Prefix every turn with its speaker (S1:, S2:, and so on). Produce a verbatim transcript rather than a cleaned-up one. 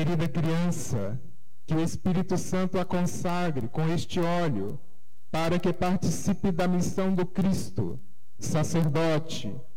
S1: querida criança, que o Espírito Santo a consagre com este óleo, para que participe da missão do Cristo, sacerdote,